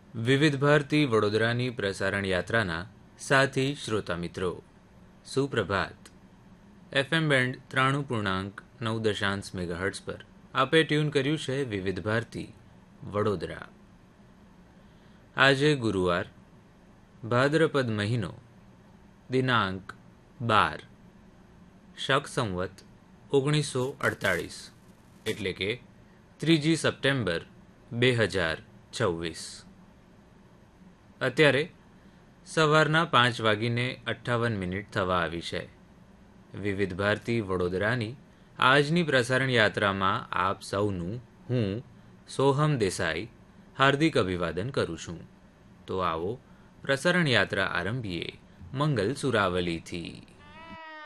વિવિધ ભારતી વડોદરાની પ્રસારણ યાત્રાના સાથી શ્રોતા મિત્રો, સુપ્રભાત. એફએમ બેન્ડ 93.9 મેગાહર્ટ્ઝ પર આપે ટ્યુન કર્યું છે વિવિધ ભારતી વડોદરા. આજે ગુરુવાર, ભાદ્રપદ મહિનો, દિનાંક 12, શક સંવત 1948, એટલે કે 3 સપ્ટેમ્બર 2026. અત્યારે સવારના 5:58 થવા આવી છે. વિવિધ ભારતી વડોદરાની આજની પ્રસારણ યાત્રામાં આપ સૌનું હું સોહમ દેસાઈ હાર્દિક અભિવાદન કરું છું. તો આવો પ્રસારણ યાત્રા આરંભીએ મંગલ સુરાવલીથી.